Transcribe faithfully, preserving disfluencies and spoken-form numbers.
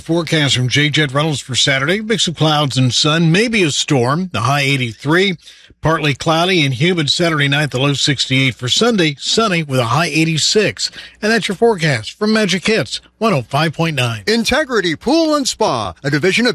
forecast from J. Jet Reynolds for Saturday. Mix of clouds and sun, maybe a storm. The high eighty-three. Partly cloudy and humid Saturday night, the low sixty-eight. For Sunday, sunny with a high eighty-six. And that's your forecast from Magic Hits one oh five point nine. Integrity Pool and Spa, a division of